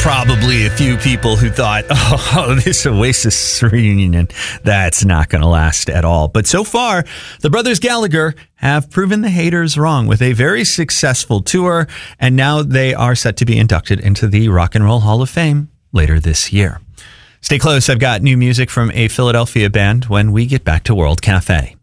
probably a few people who thought, oh, this Oasis reunion, that's not going to last at all. But so far, the brothers Gallagher have proven the haters wrong with a very successful tour, and now they are set to be inducted into the Rock and Roll Hall of Fame later this year. Stay close. I've got new music from a Philadelphia band when we get back to World Cafe.